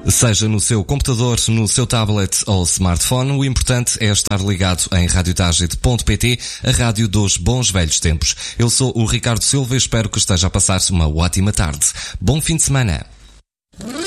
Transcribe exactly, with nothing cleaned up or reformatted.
Seja no seu computador, no seu tablet ou smartphone, o importante é estar ligado em radiotagite ponto pt, a rádio dos bons velhos tempos. Eu sou o Ricardo Silva e espero que esteja a passar uma ótima tarde. Bom fim de semana.